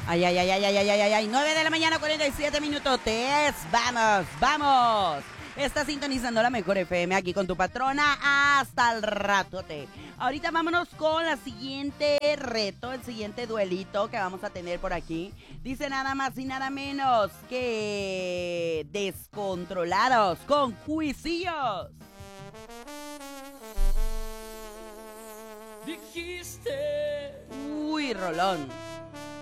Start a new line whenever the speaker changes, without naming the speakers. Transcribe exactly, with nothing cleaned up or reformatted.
Ay, ay, ay, ay, ay, ay, ay, ay, ay. nueve de la mañana, cuarenta y siete minutotes. Vamos, vamos. Estás sintonizando la mejor F M aquí con tu patrona hasta el ratote. Ahorita vámonos con la siguiente reto, el siguiente duelito que vamos a tener por aquí. Dice nada más y nada menos que Descontrolados con Cuisillos.
Dijiste.
Uy, rolón.